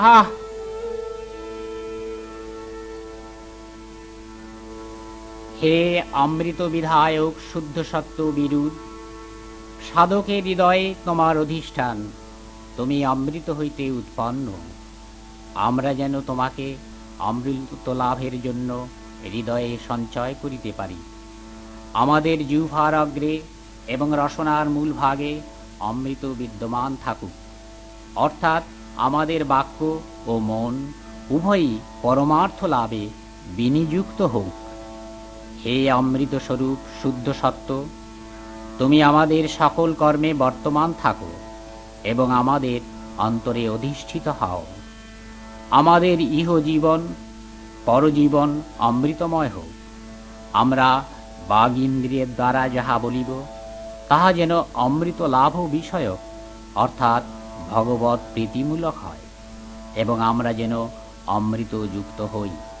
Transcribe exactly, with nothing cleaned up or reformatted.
আহ হে অমৃত বিধায়ক শুদ্ধ সত্য বিরুদ্ধ, সাধকের হৃদয়ে তোমার অধিষ্ঠান, তুমি অমৃত হইতে উৎপন্ন। আমরা যেন তোমাকে অমৃত লাভের জন্য হৃদয়ে সঞ্চয় করিতে পারি। আমাদের জিহ্বার অগ্রে এবং রসনার মূল ভাগে অমৃত বিদ্যমান থাকুক, অর্থাৎ আমাদের বাক্য ও মন উভয়ই পরমার্থ লাভে বিনিযুক্ত হোক। হে অমৃত স্বরূপ শুদ্ধ সত্য, তুমি আমাদের সকল কর্মে বর্তমান থাকো এবং আমাদের অন্তরে অধিষ্ঠিত হও। আমাদের ইহ জীবন পরজীবন অমৃতময় হোক। আমরা বাগ ইন্দ্রিয়ের দ্বারা যাহা বলিব তাহা যেন অমৃত লাভ বিষয়ক, অর্থাৎ ভগবৎ প্রীতিমূলক হয় এবং আমরা যেন অমৃত যুক্ত হই।